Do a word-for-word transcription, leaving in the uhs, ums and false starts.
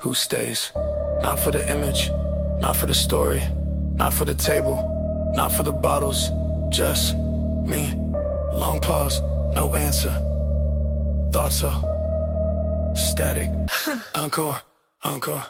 who stays? Not for the image, not for the story, not for the table, not for the bottles, just me. Long pause, no answer. Thoughts are static. Encore, encore.